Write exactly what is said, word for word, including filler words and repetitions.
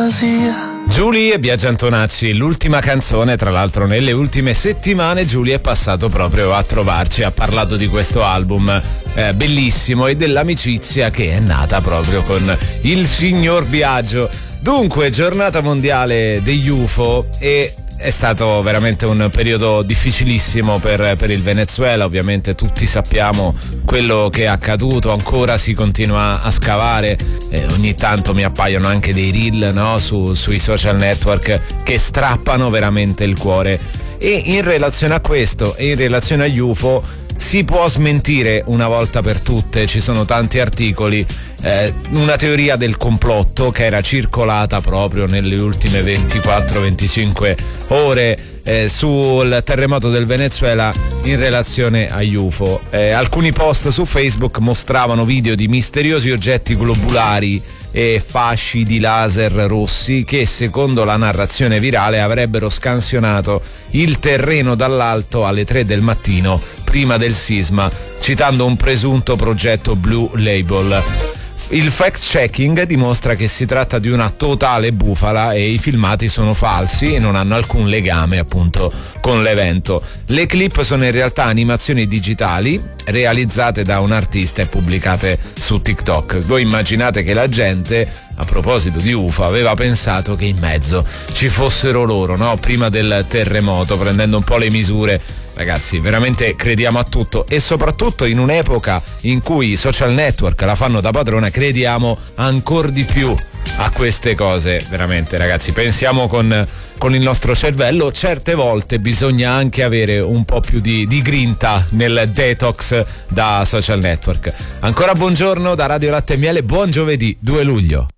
fantasia. Giulia e Biagio Antonacci, l'ultima canzone, tra l'altro nelle ultime settimane Giulia è passato proprio a trovarci, ha parlato di questo album eh, bellissimo e dell'amicizia che è nata proprio con il signor Biagio. Dunque, giornata mondiale degli U F O e è stato veramente un periodo difficilissimo per, per il Venezuela. Ovviamente tutti sappiamo quello che è accaduto, ancora si continua a scavare e ogni tanto mi appaiono anche dei reel, no? Su, sui social network che strappano veramente il cuore. E in relazione a questo e in relazione agli U F O si può smentire una volta per tutte, ci sono tanti articoli, eh, una teoria del complotto che era circolata proprio nelle ultime ventiquattro venticinque ore eh, sul terremoto del Venezuela in relazione agli U F O. Eh, alcuni post su Facebook mostravano video di misteriosi oggetti globulari e fasci di laser rossi che, secondo la narrazione virale, avrebbero scansionato il terreno dall'alto alle tre del mattino prima del sisma, citando un presunto progetto Blue Label. Il fact-checking dimostra che si tratta di una totale bufala e i filmati sono falsi e non hanno alcun legame appunto con l'evento. Le clip sono in realtà animazioni digitali realizzate da un artista e pubblicate su TikTok. Voi immaginate che la gente, a proposito di U F O, aveva pensato che in mezzo ci fossero loro, no? Prima del terremoto, prendendo un po' le misure. Ragazzi, veramente crediamo a tutto e soprattutto in un'epoca in cui i social network la fanno da padrona, crediamo ancora di più a queste cose. Veramente, ragazzi, pensiamo con, con il nostro cervello. Certe volte bisogna anche avere un po' più di, di grinta nel detox da social network. Ancora buongiorno da Radio Latte e Miele, buon giovedì due luglio.